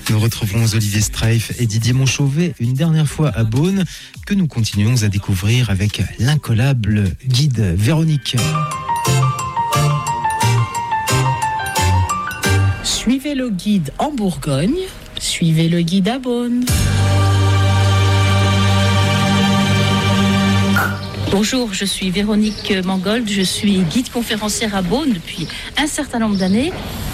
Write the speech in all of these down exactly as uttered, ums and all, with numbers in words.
Nous retrouverons Olivier Streif et Didier Monchauvet une dernière fois à Beaune, que nous continuons à découvrir avec l'incollable guide Véronique. Suivez le guide en Bourgogne, suivez le guide à Beaune. Bonjour, je suis Véronique Mangold, je suis guide conférencière à Beaune depuis un certain nombre d'années.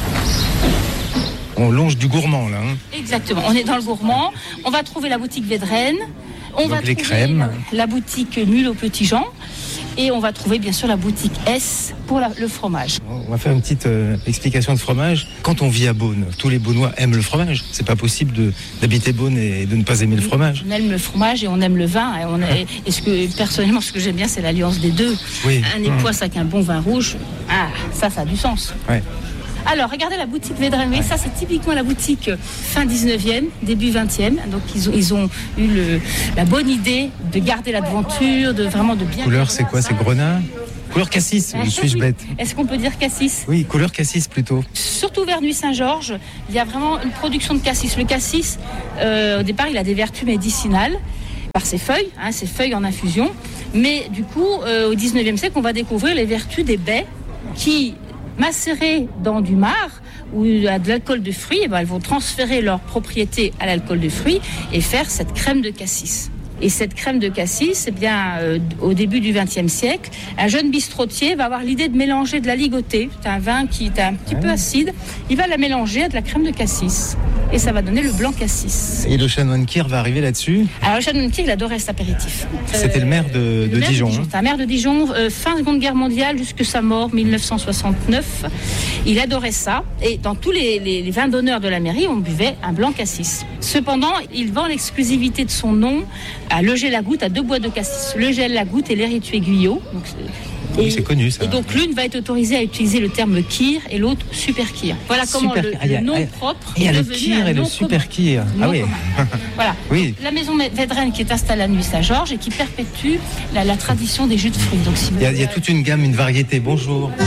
On longe du gourmand là. Hein. Exactement, on est dans le gourmand. On va trouver la boutique Védrenne. On Donc va les trouver crèmes. La, la boutique Mule aux Petits Jean. Et on va trouver bien sûr la boutique S pour la, le fromage. On va faire une petite euh, explication de fromage. Quand on vit à Beaune, tous les Beaunois aiment le fromage. C'est pas possible de, d'habiter Beaune et de ne pas aimer le fromage. On aime le fromage et on aime le vin. Et, on a, et ce que, personnellement, ce que j'aime bien, c'est l'alliance des deux. Oui. Un époisse avec un bon vin rouge. Ah, ça, ça a du sens. Ouais. Alors, regardez la boutique Védrenne. Oui, ça, c'est typiquement la boutique fin dix-neuvième, début vingtième. Donc, ils ont, ils ont eu le, la bonne idée de garder la devanture, de vraiment de bien... Couleur, c'est quoi? C'est grenat? Couleur cassis, ou suis-je bête? Est-ce qu'on peut dire cassis? Oui, couleur cassis plutôt. Surtout vers Nuit-Saint-Georges, il y a vraiment une production de cassis. Le cassis, euh, au départ, il a des vertus médicinales par ses feuilles, hein, ses feuilles en infusion. Mais du coup, euh, au dix-neuvième siècle, on va découvrir les vertus des baies qui... macérées dans du marc ou de l'alcool de fruits, et ben elles vont transférer leurs propriétés à l'alcool de fruits et faire cette crème de cassis. Et cette crème de cassis, eh bien, euh, au début du vingtième siècle, un jeune bistrotier va avoir l'idée de mélanger de la ligotée. C'est un vin qui est un petit ouais. peu acide. Il va la mélanger à de la crème de cassis. Et ça va donner le blanc cassis. Et le chanoine Kir va arriver là-dessus? Alors, le chanoine Kir, il adorait cet apéritif. C'était euh, le maire de, de le maire Dijon. De Dijon. C'était un maire de Dijon, euh, fin Seconde Guerre mondiale, jusqu'à sa mort, dix-neuf cent soixante-neuf. Il adorait ça. Et dans tous les, les, les vins d'honneur de la mairie, on buvait un blanc cassis. Cependant, il vend l'exclusivité de son nom à Legel-la-Goutte, à deux bois de cassis. Legel-la-Goutte et l'Héritué Guyot. Donc, oui, c'est connu ça. Et donc l'une va être autorisée à utiliser le terme Kir et l'autre Super Kir. Voilà comment super, le, ah, le a, nom ah, propre est est devenu le Kir et le Super Kir. Ah oui. Voilà. Oui. La maison Védrenne qui est installée à Nuit-Saint-Georges et qui perpétue la, la tradition des jus de fruits. Donc, si il, y a, il y a toute une gamme, une variété. Bonjour.